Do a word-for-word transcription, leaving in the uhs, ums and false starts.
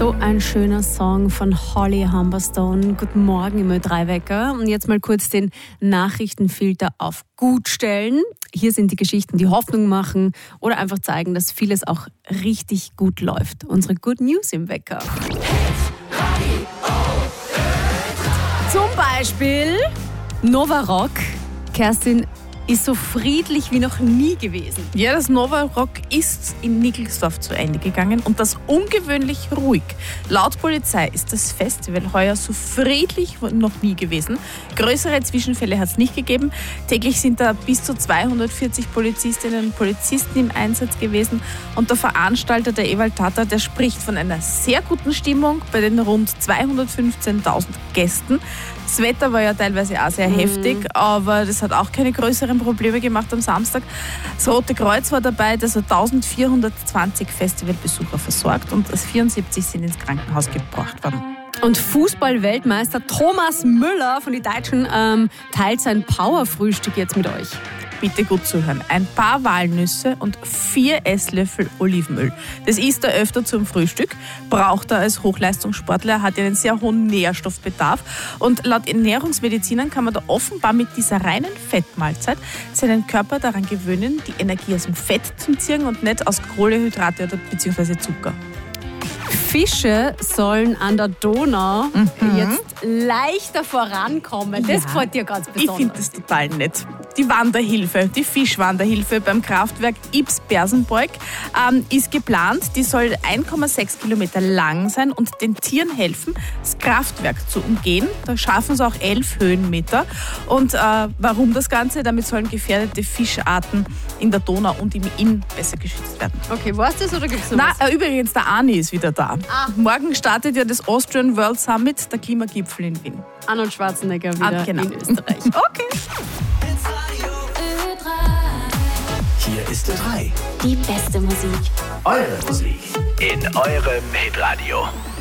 So ein schöner Song von Holly Humberstone. Guten Morgen im Ö drei Wecker. Und jetzt mal kurz den Nachrichtenfilter auf gut stellen. Hier sind die Geschichten, die Hoffnung machen oder einfach zeigen, dass vieles auch richtig gut läuft. Unsere Good News im Wecker. Zum Beispiel Nova Rock. Kerstin ist so friedlich wie noch nie gewesen. Ja, das Nova Rock ist in Nickelsdorf zu Ende gegangen und das ungewöhnlich ruhig. Laut Polizei ist das Festival heuer so friedlich wie noch nie gewesen. Größere Zwischenfälle hat es nicht gegeben. Täglich sind da bis zu zweihundertvierzig Polizistinnen und Polizisten im Einsatz gewesen. Und der Veranstalter, der Ewald Tata, der spricht von einer sehr guten Stimmung bei den rund zweihundertfünfzehntausend Gästen. Das Wetter war ja teilweise auch sehr mhm. heftig, aber das hat auch keine größeren Probleme gemacht am Samstag. Das Rote Kreuz war dabei, das hat eintausendvierhundertzwanzig Festivalbesucher versorgt und vierundsiebzig sind ins Krankenhaus gebracht worden. Und Fußball-Weltmeister Thomas Müller von den Deutschen ähm, teilt sein Powerfrühstück jetzt mit euch. Bitte gut zuhören. Ein paar Walnüsse und vier Esslöffel Olivenöl. Das isst er öfter zum Frühstück, braucht er als Hochleistungssportler, hat einen sehr hohen Nährstoffbedarf. Und laut Ernährungsmedizinern kann man da offenbar mit dieser reinen Fettmahlzeit seinen Körper daran gewöhnen, die Energie aus dem Fett zu ziehen und nicht aus Kohlenhydrate oder beziehungsweise Zucker. Fische sollen an der Donau mhm. jetzt leichter vorankommen. Das ja. gefällt dir ganz besonders. Ich finde das total nett. Die Wanderhilfe, die Fischwanderhilfe beim Kraftwerk Ybbs-Bersenbeug ähm, ist geplant. Die soll eins Komma sechs Kilometer lang sein und den Tieren helfen, das Kraftwerk zu umgehen. Da schaffen sie auch elf Höhenmeter. Und äh, warum das Ganze? Damit sollen gefährdete Fischarten in der Donau und im Inn besser geschützt werden. Okay, war's das oder gibt's noch Na, was? äh, übrigens, der Arni ist wieder da. Ah. Morgen startet ja das Austrian World Summit, der Klimagipfel in Wien. Arnold Schwarzenegger wieder Ah, genau. in Österreich. Okay. Hier ist Ö drei. Die beste Musik. Eure Musik. In eurem Hitradio.